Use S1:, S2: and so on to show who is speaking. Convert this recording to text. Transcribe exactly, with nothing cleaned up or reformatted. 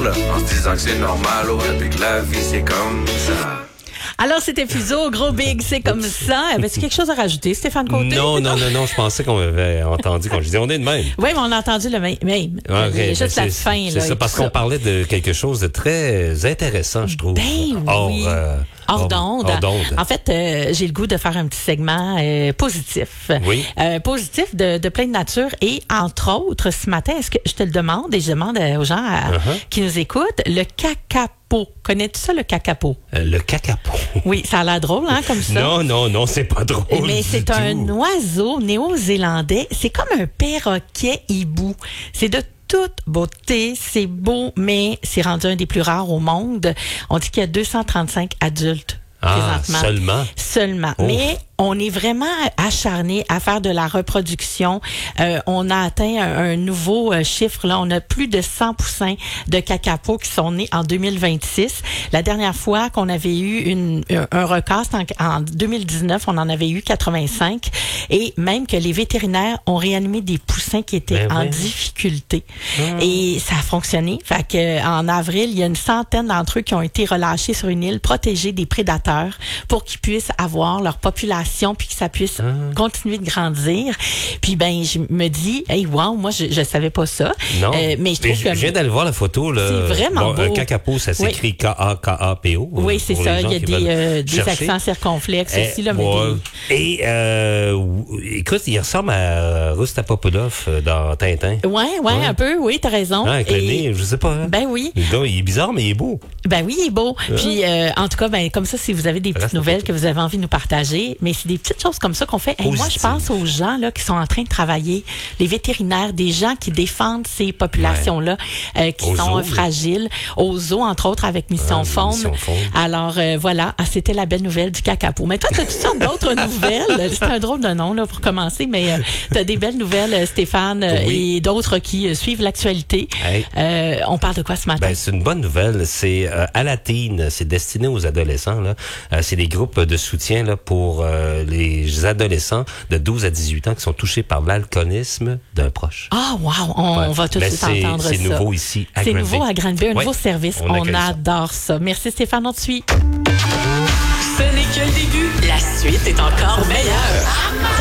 S1: parle en se disant que c'est normal, ouais, puis que la vie c'est comme ça.
S2: Alors, c'était Fuseau, gros big, c'est comme ça. Avais-tu quelque chose à rajouter, Stéphane Côté?
S3: Non, non, non, non, je pensais qu'on avait entendu quand je disais on est de même.
S2: Oui, mais on a entendu le même. même.
S3: Okay,
S2: juste la fin.
S3: C'est
S2: là,
S3: ça, parce qu'on
S2: ça.
S3: parlait de quelque chose de très intéressant, je trouve.
S2: Ben
S3: hors,
S2: oui.
S3: euh,
S2: Hors d'onde.
S3: Hors d'onde.
S2: En fait, euh, j'ai le goût de faire un petit segment euh, positif.
S3: Oui.
S2: Euh, positif de, de pleine nature. Et entre autres, ce matin, est-ce que je te le demande et je demande aux gens à-
S3: Uh-huh.
S2: qui nous écoutent, le kakapo. Connais-tu ça, le kakapo?
S3: Euh, le kakapo.
S2: Oui, ça a l'air drôle, hein, comme ça.
S3: Non, non, non, c'est pas drôle.
S2: Mais
S3: du
S2: c'est
S3: tout.
S2: un oiseau néo-zélandais. C'est comme un perroquet hibou. C'est de toute beauté, c'est beau, mais c'est rendu un des plus rares au monde. On dit qu'il y a deux cent trente-cinq adultes
S3: Ah,
S2: présentement.
S3: seulement?
S2: Seulement.
S3: Oh.
S2: Mais on est vraiment acharné à faire de la reproduction. Euh, on a atteint un, un nouveau euh, chiffre. Là, on a plus de cent poussins de kakapo qui sont nés en deux mille vingt-six. La dernière fois qu'on avait eu une, un, un record, c'était en, en deux mille dix-neuf, on en avait eu quatre-vingt-cinq. Et même que les vétérinaires ont réanimé des poussins qui étaient
S3: Ben
S2: en
S3: oui.
S2: difficulté.
S3: Mmh.
S2: Et ça a fonctionné. Fait que en avril, il y a une centaine d'entre eux qui ont été relâchés sur une île protégée des prédateurs pour qu'ils puissent avoir leur population puis que ça puisse
S3: Mmh.
S2: continuer de grandir. Puis ben je me dis, hey wow, moi je je savais pas ça.
S3: Non.
S2: Euh, mais je trouve
S3: je
S2: que
S3: viens d'aller voir la photo, là.
S2: C'est vraiment
S3: bon, Un
S2: beau.
S3: kakapo, ça
S2: Oui.
S3: s'écrit K A K A P O.
S2: oui, c'est
S3: pour
S2: ça.
S3: les gens
S2: Il y a
S3: qui
S2: des,
S3: veulent
S2: euh, des
S3: chercher.
S2: accents circonflexes
S3: Eh,
S2: aussi. Là, mais
S3: ouais.
S2: des-
S3: Et, euh, écoute, il ressemble à Rustapopoulos euh, dans Tintin.
S2: Ouais, ouais,
S3: Ouais.
S2: un peu, oui, t'as raison.
S3: Hein, avec le
S2: Et-
S3: nez, je sais pas. Hein?
S2: Ben oui.
S3: Le gars, il est bizarre, mais il est beau.
S2: Ben oui, il est beau. Puis, euh, en tout cas, ben comme ça, si vous avez des petites
S3: Reste
S2: nouvelles
S3: pas.
S2: que vous avez envie de nous partager, mais c'est des petites choses comme ça qu'on fait. Hey, moi, je
S3: Positive.
S2: pense aux gens là qui sont en train de travailler, les vétérinaires, des gens qui défendent ces populations-là, euh, qui
S3: Aux
S2: sont
S3: zoos,
S2: euh, fragiles, aux zoos, entre autres, avec Mission
S3: Ah,
S2: Faune.
S3: Mission Faune.
S2: Alors, euh, voilà, ah, c'était la belle nouvelle du kakapo. Mais toi, tu as toutes sortes d'autres nouvelles. C'est un drôle de nom là pour commencer, mais euh, tu as des belles nouvelles, euh, Stéphane, euh,
S3: Oui.
S2: et d'autres qui euh, suivent l'actualité.
S3: Hey.
S2: Euh, on parle de quoi ce matin?
S3: Ben, c'est une bonne nouvelle. C'est euh, à la teen, c'est destiné aux adolescents. Là. Euh, c'est des groupes de soutien là, pour euh, les adolescents de douze à dix-huit ans qui sont touchés par l'alcoolisme d'un proche.
S2: Ah, wow, on
S3: Ouais.
S2: va tout de
S3: Ben,
S2: suite
S3: c'est-
S2: entendre ça.
S3: c'est nouveau ici à
S2: C'est
S3: Granby.
S2: nouveau à Granby, un
S3: Ouais.
S2: nouveau service.
S3: On
S2: On,
S3: accueille ça.
S2: adore ça. Merci Stéphane, on te suit.
S4: Ce n'est que le début. La suite est encore meilleure.